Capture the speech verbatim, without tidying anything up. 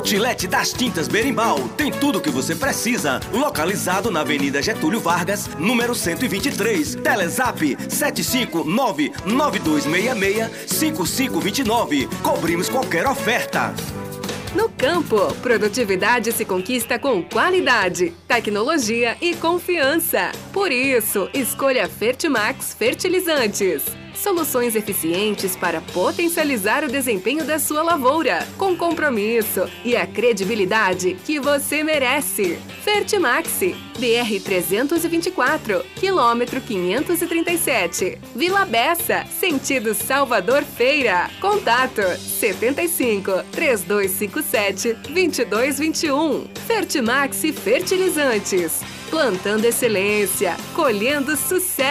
Outlet das Tintas Berimbau tem tudo o que você precisa. Localizado na Avenida Getúlio Vargas, número cento e vinte e três. Telezap sete cinco nove nove dois seis seis cinco cinco dois nove. Cobrimos qualquer oferta. No campo, produtividade se conquista com qualidade, tecnologia e confiança. Por isso, escolha Fertimax Fertilizantes. Soluções eficientes para potencializar o desempenho da sua lavoura, com compromisso e a credibilidade que você merece. Fertimax, B R trezentos e vinte e quatro, quilômetro quinhentos e trinta e sete, Vila Bessa, sentido Salvador Feira. Contato setenta e cinco, três dois cinco sete, dois dois dois um. Fertimax Fertilizantes, plantando excelência, colhendo sucesso.